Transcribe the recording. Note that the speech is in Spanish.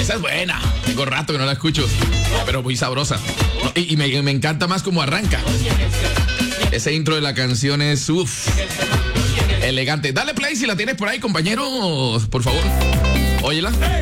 Esa es buena. Tengo rato que no la escucho, pero muy sabrosa. Y me encanta más cómo arranca. Ese intro de la canción es elegante. Dale play si la tienes por ahí, compañero, por favor. Óyela.